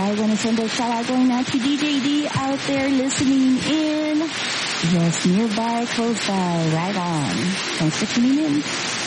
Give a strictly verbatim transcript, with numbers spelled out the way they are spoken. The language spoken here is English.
I want to send a shout out going out to D J D out there listening in. Yes, nearby, close by, right on. Thanks for tuning in.